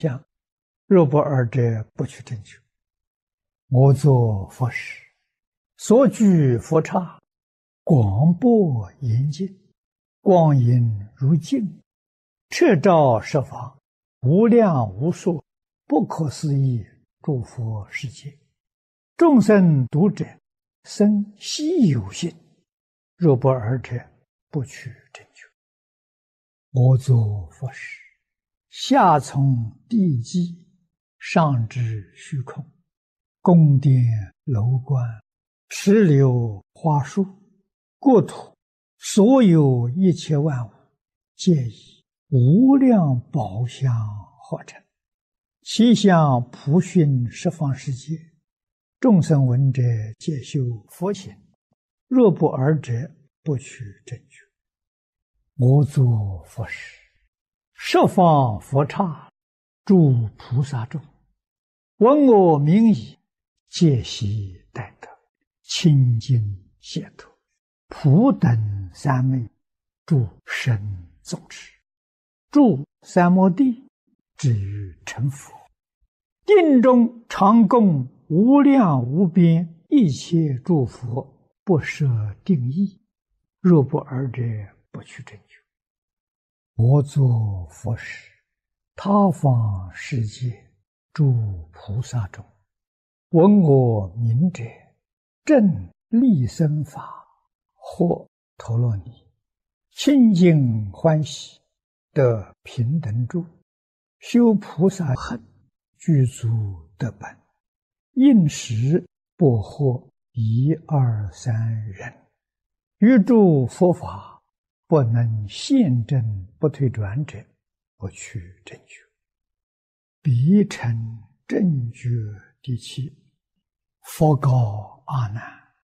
讲：若不尔者，不取正觉。我作佛事，所居佛刹，广博严净，光影如镜，彻照十方，无量无数，不可思议诸佛世界。众生读者，生希有信。若不尔者，不取正觉。我作佛事，下从地基，上至虚空，宫殿楼观，池流花树，国土所有一切万物，皆以无量宝相化成，其相普熏十方世界。众生闻者，皆修佛行。若不尔者，不取正觉。我作佛事，十方佛刹，诸菩萨众，闻我名已，皆悉待得，清净解脱，普等三昧，诸神众持，住三摩地，至于成佛。定中常供无量无边一切诸佛，不设定义。若不尔者，不取正觉。我作佛事，他方世界诸菩萨中，闻我名者，正利生法，或陀罗尼，清净欢喜，得平等住，修菩萨行，具足得本，应时不惑一二三人，于诸佛法不能现证不退转者，不取正觉。彼成正觉第七。佛告阿难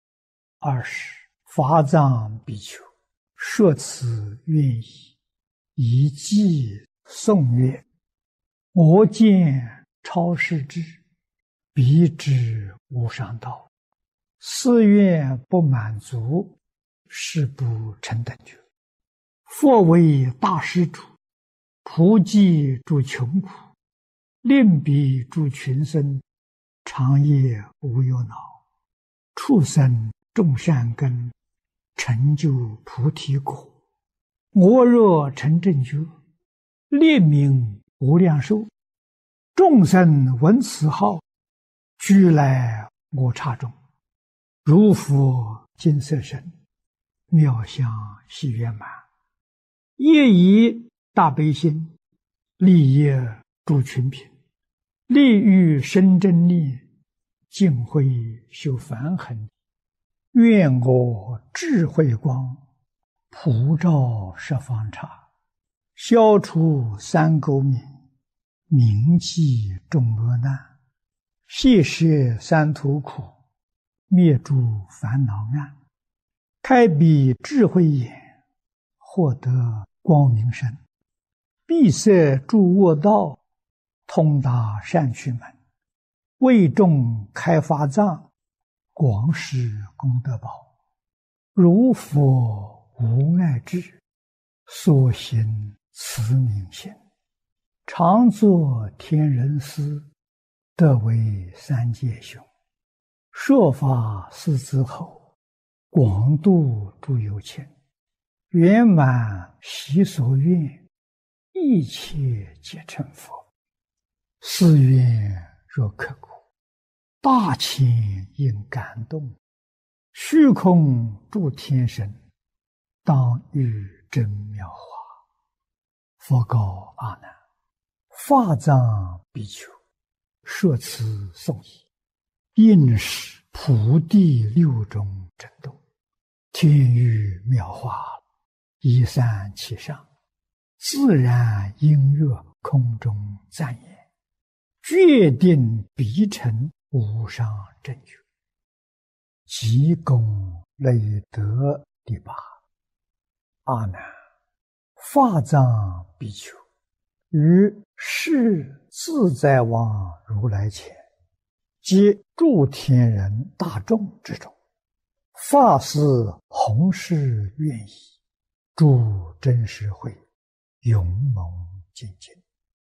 ：20法藏比丘，说此愿意，以偈颂曰：我见超世智，彼知无上道，誓愿不满足，是不成等觉。佛为大施主，普济诸穷苦，令彼诸群生，长夜无忧恼，畜生种善根，成就菩提果。我若成正觉，列名无量寿，众生闻此号，俱来我刹中，如佛金色身，妙相喜圆满，业以大悲心，利业诸群品，利欲生真力，净慧修梵行。愿我智慧光，普照十方刹，消除三垢冥，铭记众恶难，悉摄三途苦，灭诸烦恼暗，开彼智慧眼，获得光明身，闭塞诸恶道，通达善趣门，为众开法藏，广施功德宝。如佛无碍智，所行慈悯心，常作天人师，得为三界雄。说法四子后，广度诸有情，圆满习所愿，一切皆成佛。誓愿若刻骨，大千应感动，虚空诸天神，当遇真妙法。佛告阿难：法藏比丘，说此颂已，应是普地六种震动，天雨妙法，一散其上，自然音乐空中赞言，决定必成无上正觉。即功累德第八。阿难，法藏比丘，于世自在王如来前，及诸天人大众之中，发誓弘誓愿意，诸真实慧，勇猛精进，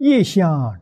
业相